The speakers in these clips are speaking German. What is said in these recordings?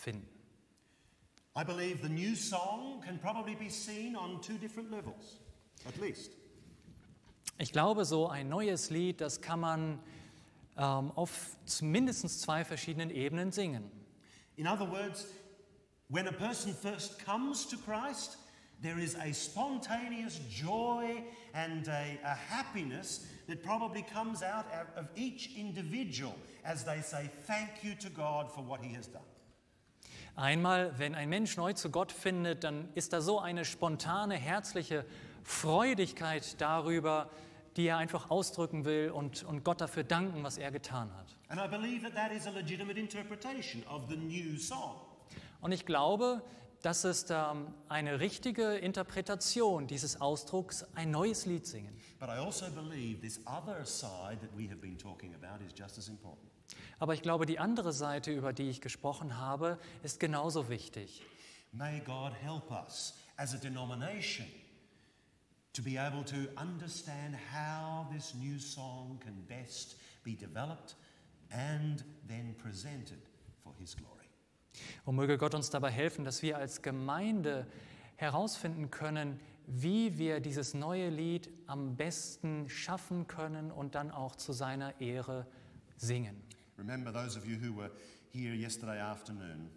finden. I believe the new song can probably be seen on two different levels, at least. Ich glaube, so ein neues Lied, das kann man auf mindestens 2 verschiedenen Ebenen singen. In other words, when a person first comes to Christ, there is a spontaneous joy and a happiness that probably comes out of each individual as they say thank you to God for what he has done. Einmal, wenn ein Mensch neu zu Gott findet, dann ist da so eine spontane, herzliche Freudigkeit darüber, die er einfach ausdrücken will und Gott dafür danken, was er getan hat. And I believe that that is a legitimate interpretation of the new song. Und ich glaube, das ist eine richtige Interpretation dieses Ausdrucks, ein neues Lied singen. But I also believe this other side that we have been talking about is just as important. Aber ich glaube, die andere Seite, über die ich gesprochen habe, ist genauso wichtig. May God help us as a denomination to be able to understand how this new song can best be developed and then presented for His glory. Und möge Gott uns dabei helfen, dass wir als Gemeinde herausfinden können, wie wir dieses neue Lied am besten schaffen können und dann auch zu seiner Ehre singen. Remember those of you who were here yesterday afternoon.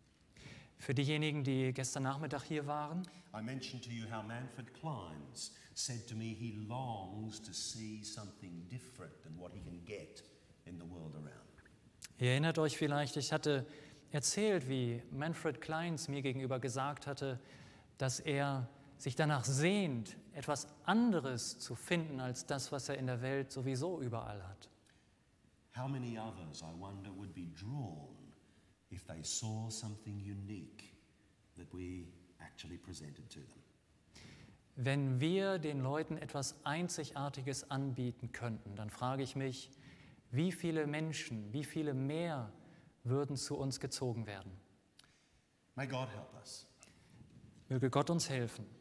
Für diejenigen, die gestern Nachmittag hier waren, I mentioned to you how Manfred Kleins said to me he longs to see something different than what he can get in the world around. Ihr erinnert euch vielleicht, ich hatte erzählt, wie Manfred Kleins mir gegenüber gesagt hatte, dass er sich danach sehnt, etwas anderes zu finden als das, was er in der Welt sowieso überall hat. How many others, I wonder, would be drawn if they saw something unique that we actually presented to them? Wenn wir den Leuten etwas Einzigartiges anbieten könnten, dann frage ich mich, wie viele Menschen, wie viele mehr würden zu uns gezogen werden? May God help us. Möge Gott uns helfen.